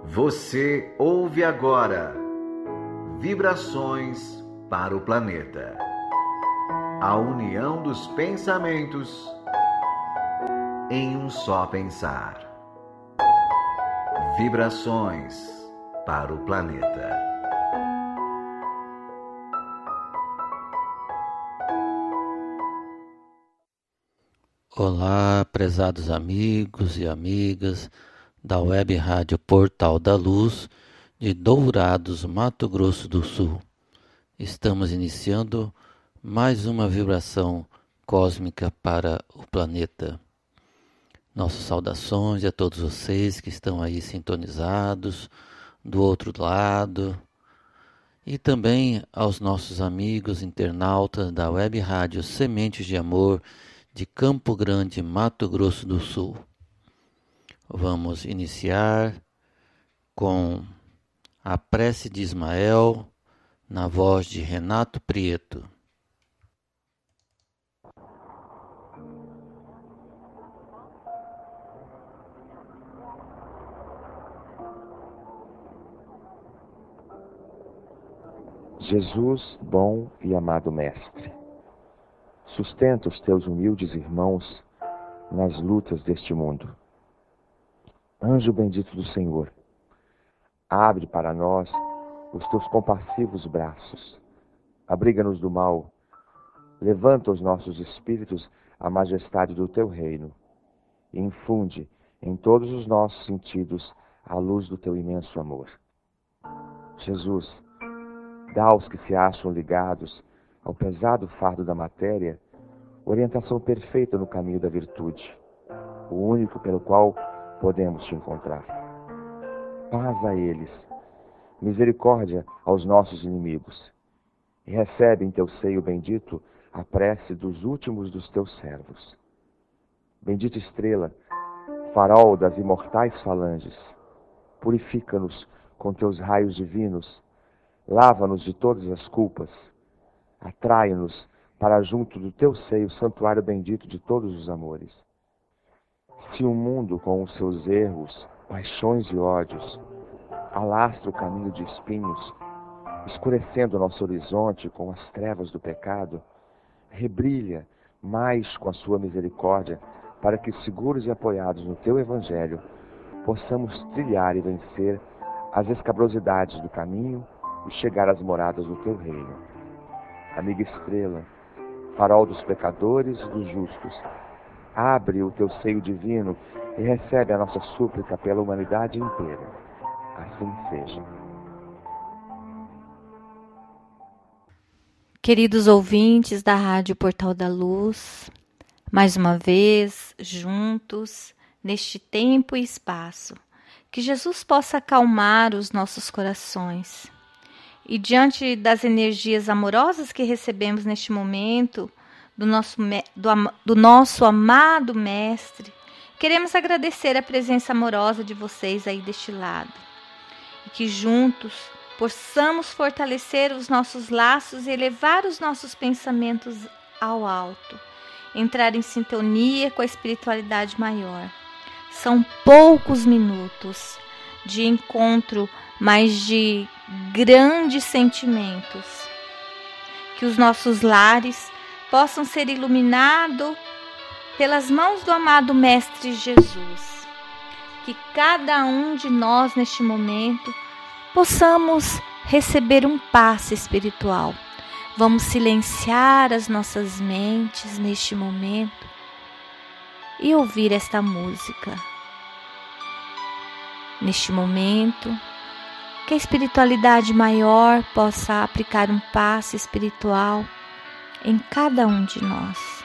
Você ouve agora Vibrações para o Planeta. A união dos pensamentos em um só pensar. Vibrações para o Planeta. Olá, prezados amigos e amigas da Web Rádio Portal da Luz de Dourados, Mato Grosso do Sul. Estamos iniciando mais uma vibração cósmica para o planeta. Nossas saudações a todos vocês que estão aí sintonizados do outro lado e também aos nossos amigos internautas da Web Rádio Sementes de Amor de Campo Grande, Mato Grosso do Sul. Vamos iniciar com a prece de Ismael, na voz de Renato Prieto. Jesus, bom e amado Mestre, sustenta os teus humildes irmãos nas lutas deste mundo. Anjo bendito do Senhor, abre para nós os teus compassivos braços, abriga-nos do mal, levanta os nossos espíritos à majestade do teu reino e infunde em todos os nossos sentidos a luz do teu imenso amor. Jesus, dá aos que se acham ligados ao pesado fardo da matéria orientação perfeita no caminho da virtude, o único pelo qual podemos te encontrar. Paz a eles, misericórdia aos nossos inimigos, e recebe em teu seio bendito a prece dos últimos dos teus servos. Bendita estrela, farol das imortais falanges, purifica-nos com teus raios divinos, lava-nos de todas as culpas, atrai-nos para junto do teu seio, santuário bendito de todos os amores. Se o mundo com os seus erros, paixões e ódios alastra o caminho de espinhos, escurecendo o nosso horizonte com as trevas do pecado, rebrilha mais com a sua misericórdia, para que, seguros e apoiados no teu Evangelho, possamos trilhar e vencer as escabrosidades do caminho e chegar às moradas do teu reino. Amiga estrela, farol dos pecadores e dos justos, abre o teu seio divino e recebe a nossa súplica pela humanidade inteira. Assim seja. Queridos ouvintes da Rádio Portal da Luz, mais uma vez, juntos, neste tempo e espaço, que Jesus possa acalmar os nossos corações. E diante das energias amorosas que recebemos neste momento, do nosso amado Mestre, queremos agradecer a presença amorosa de vocês aí deste lado. E que juntos possamos fortalecer os nossos laços e elevar os nossos pensamentos ao alto, entrar em sintonia com a espiritualidade maior. São poucos minutos de encontro, mas de grandes sentimentos. Que os nossos lares possam ser iluminados pelas mãos do amado Mestre Jesus. Que cada um de nós neste momento possamos receber um passe espiritual. Vamos silenciar as nossas mentes neste momento e ouvir esta música. Neste momento, que a espiritualidade maior possa aplicar um passe espiritual em cada um de nós.